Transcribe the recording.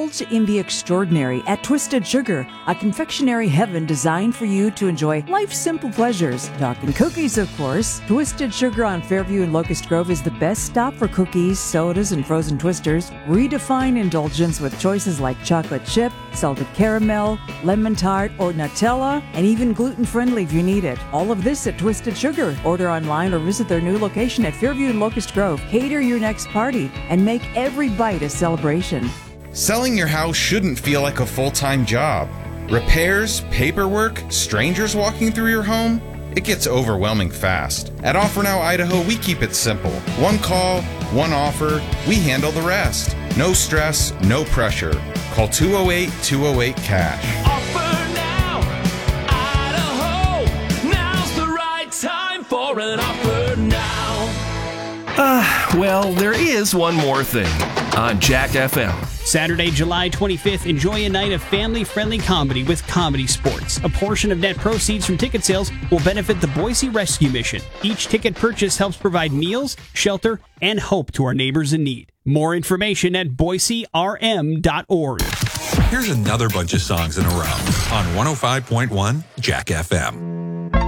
Indulge in the extraordinary at Twisted Sugar, a confectionery heaven designed for you to enjoy life's simple pleasures. Talking cookies, of course. Twisted Sugar on Fairview and Locust Grove is the best stop for cookies, sodas, and frozen twisters. Redefine indulgence with choices like chocolate chip, salted caramel, lemon tart, or Nutella, and even gluten-friendly if you need it. All of this at Twisted Sugar. Order online or visit their new location at Fairview and Locust Grove. Cater your next party and make every bite a celebration. Selling your house shouldn't feel like a full-time job. Repairs, paperwork, strangers walking through your home, it gets overwhelming fast. At Offer Now Idaho, we keep it simple. One call, one offer, we handle the rest. No stress, no pressure. Call 208-208-CASH. Offer Now, Idaho. Now's the right time for an Offer Now. Well, there is one more thing on Jack FM. Saturday, July 25th, enjoy a night of family-friendly comedy with Comedy Sports. A portion of net proceeds from ticket sales will benefit the Boise Rescue Mission. Each ticket purchase helps provide meals, shelter, and hope to our neighbors in need. More information at boiserm.org. Here's another bunch of songs in a row on 105.1 Jack FM.